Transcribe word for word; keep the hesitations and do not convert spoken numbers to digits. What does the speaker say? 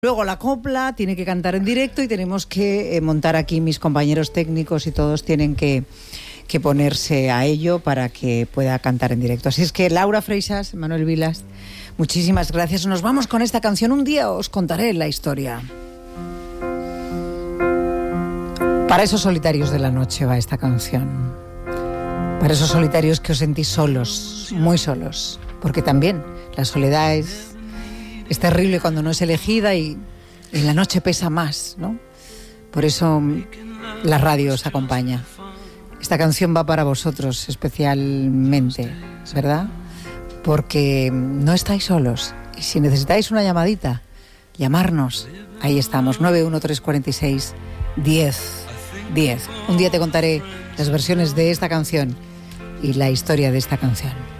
Luego la copla tiene que cantar en directo y tenemos que eh, montar aquí, mis compañeros técnicos y todos tienen que, que ponerse a ello para que pueda cantar en directo. Así es que Laura Freixas, Manuel Vilas, muchísimas gracias. Nos vamos con esta canción. Un día os contaré la historia. Para esos solitarios de la noche va esta canción. Para esos solitarios que os sentís solos, muy solos. Porque también la soledad es... Es terrible cuando no es elegida y en la noche pesa más, ¿no? Por eso la radio os acompaña. Esta canción va para vosotros especialmente, ¿verdad? Porque no estáis solos. Y si necesitáis una llamadita, llamarnos. Ahí estamos, nueve uno tres cuatro seis, diez diez. Un día te contaré las versiones de esta canción y la historia de esta canción.